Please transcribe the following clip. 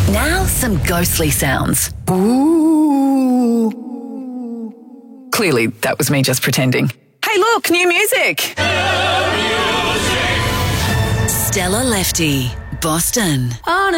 Now, some ghostly sounds. Ooh. Clearly, that was me just pretending. Hey, look, new music! Stella Lefty, Boston. On